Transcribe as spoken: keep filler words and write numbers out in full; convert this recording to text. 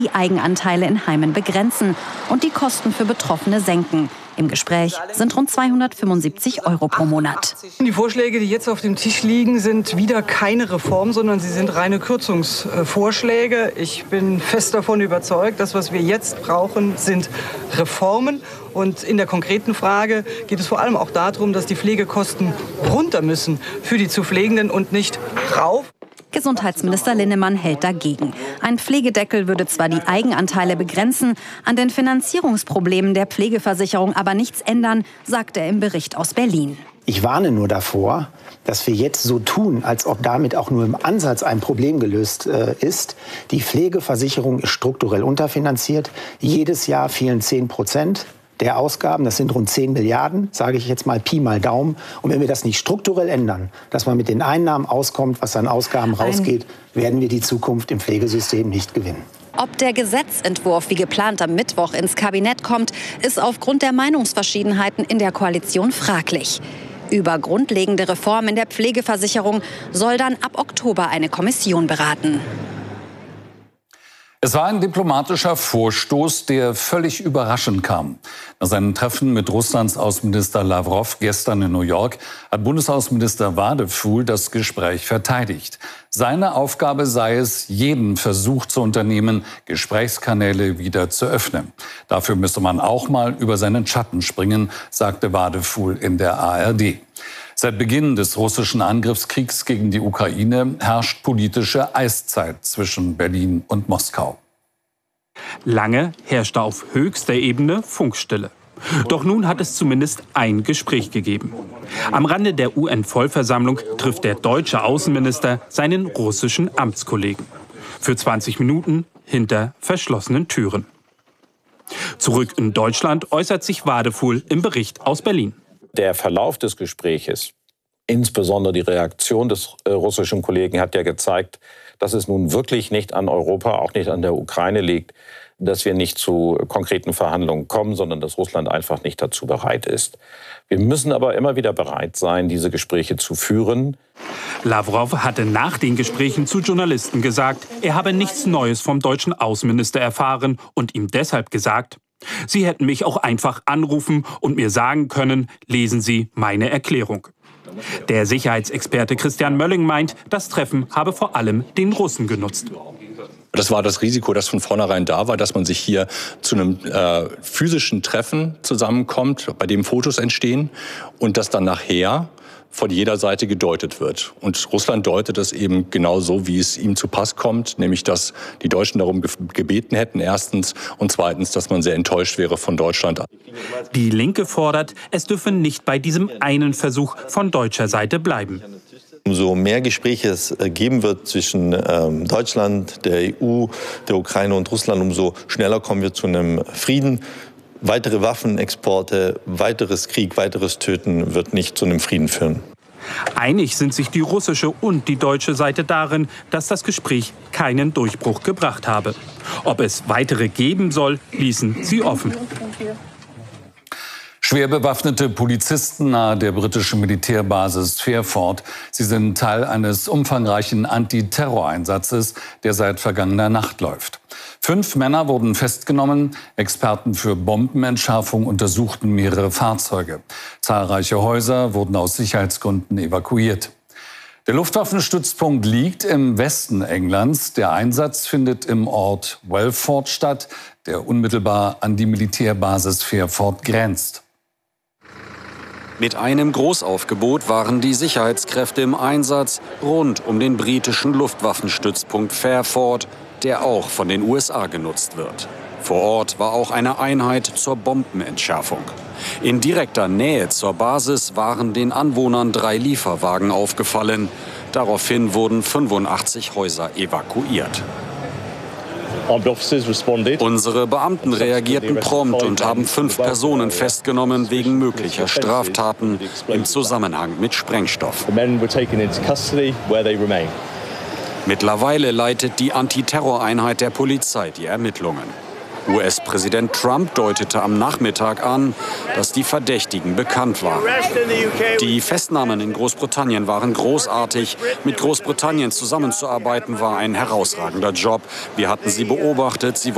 die Eigenanteile in Heimen begrenzen und die Kosten für Betroffene senken. Im Gespräch sind rund zweihundertfünfundsiebzig Euro pro Monat. Die Vorschläge, die jetzt auf dem Tisch liegen, sind wieder keine Reform, sondern sie sind reine Kürzungsvorschläge. Ich bin fest davon überzeugt, dass was wir jetzt brauchen, sind Reformen. Und in der konkreten Frage geht es vor allem auch darum, dass die Pflegekosten runter müssen für die zu Pflegenden und nicht rauf. Gesundheitsminister Linnemann hält dagegen. Ein Pflegedeckel würde zwar die Eigenanteile begrenzen, an den Finanzierungsproblemen der Pflegeversicherung aber nichts ändern, sagt er im Bericht aus Berlin. Ich warne nur davor, dass wir jetzt so tun, als ob damit auch nur im Ansatz ein Problem gelöst äh, ist. Die Pflegeversicherung ist strukturell unterfinanziert. Jedes Jahr fehlen zehn Prozent. Der Ausgaben, das sind rund zehn Milliarden, sage ich jetzt mal Pi mal Daumen. Und wenn wir das nicht strukturell ändern, dass man mit den Einnahmen auskommt, was an Ausgaben rausgeht, werden wir die Zukunft im Pflegesystem nicht gewinnen. Ob der Gesetzentwurf wie geplant am Mittwoch ins Kabinett kommt, ist aufgrund der Meinungsverschiedenheiten in der Koalition fraglich. Über grundlegende Reformen in der Pflegeversicherung soll dann ab Oktober eine Kommission beraten. Es war ein diplomatischer Vorstoß, der völlig überraschend kam. Nach seinem Treffen mit Russlands Außenminister Lawrow gestern in New York hat Bundesaußenminister Wadephul das Gespräch verteidigt. Seine Aufgabe sei es, jeden Versuch zu unternehmen, Gesprächskanäle wieder zu öffnen. Dafür müsse man auch mal über seinen Schatten springen, sagte Wadephul in der A R D. Seit Beginn des russischen Angriffskriegs gegen die Ukraine herrscht politische Eiszeit zwischen Berlin und Moskau. Lange herrschte auf höchster Ebene Funkstille. Doch nun hat es zumindest ein Gespräch gegeben. Am Rande der U N-Vollversammlung trifft der deutsche Außenminister seinen russischen Amtskollegen. Für zwanzig Minuten hinter verschlossenen Türen. Zurück in Deutschland äußert sich Wadephul im Bericht aus Berlin. Der Verlauf des Gespräches, insbesondere die Reaktion des äh, russischen Kollegen, hat ja gezeigt, dass es nun wirklich nicht an Europa, auch nicht an der Ukraine liegt, dass wir nicht zu konkreten Verhandlungen kommen, sondern dass Russland einfach nicht dazu bereit ist. Wir müssen aber immer wieder bereit sein, diese Gespräche zu führen. Lawrow hatte nach den Gesprächen zu Journalisten gesagt, er habe nichts Neues vom deutschen Außenminister erfahren und ihm deshalb gesagt, Sie hätten mich auch einfach anrufen und mir sagen können, lesen Sie meine Erklärung. Der Sicherheitsexperte Christian Mölling meint, das Treffen habe vor allem den Russen genutzt. Das war das Risiko, das von vornherein da war, dass man sich hier zu einem äh, physischen Treffen zusammenkommt, bei dem Fotos entstehen und das dann nachher von jeder Seite gedeutet wird. Und Russland deutet das eben genau so, wie es ihm zu Pass kommt, nämlich dass die Deutschen darum gebeten hätten, erstens, und zweitens, dass man sehr enttäuscht wäre von Deutschland. Die Linke fordert, es dürfe nicht bei diesem einen Versuch von deutscher Seite bleiben. Umso mehr Gespräche es geben wird zwischen ähm, Deutschland, der E U, der Ukraine und Russland, umso schneller kommen wir zu einem Frieden. Weitere Waffenexporte, weiteres Krieg, weiteres Töten wird nicht zu einem Frieden führen. Einig sind sich die russische und die deutsche Seite darin, dass das Gespräch keinen Durchbruch gebracht habe. Ob es weitere geben soll, ließen sie offen. Schwer bewaffnete Polizisten nahe der britischen Militärbasis Fairford. Sie sind Teil eines umfangreichen Antiterroreinsatzes, der seit vergangener Nacht läuft. Fünf Männer wurden festgenommen. Experten für Bombenentschärfung untersuchten mehrere Fahrzeuge. Zahlreiche Häuser wurden aus Sicherheitsgründen evakuiert. Der Luftwaffenstützpunkt liegt im Westen Englands. Der Einsatz findet im Ort Welford statt, der unmittelbar an die Militärbasis Fairford grenzt. Mit einem Großaufgebot waren die Sicherheitskräfte im Einsatz rund um den britischen Luftwaffenstützpunkt Fairford, der auch von den U S A genutzt wird. Vor Ort war auch eine Einheit zur Bombenentschärfung. In direkter Nähe zur Basis waren den Anwohnern drei Lieferwagen aufgefallen. Daraufhin wurden fünfundachtzig Häuser evakuiert. Unsere Beamten reagierten prompt und haben fünf Personen festgenommen wegen möglicher Straftaten im Zusammenhang mit Sprengstoff. Mittlerweile leitet die Antiterroreinheit der Polizei die Ermittlungen. U S-Präsident Trump deutete am Nachmittag an, dass die Verdächtigen bekannt waren. Die Festnahmen in Großbritannien waren großartig. Mit Großbritannien zusammenzuarbeiten war ein herausragender Job. Wir hatten sie beobachtet. Sie